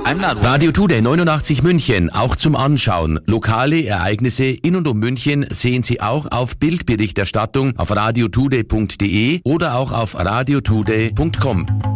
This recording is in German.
Einladung. Radio Today 89 München, auch zum Anschauen. Lokale Ereignisse in und um München sehen Sie auch auf Bildberichterstattung auf radiotoday.de oder auch auf radiotoday.com.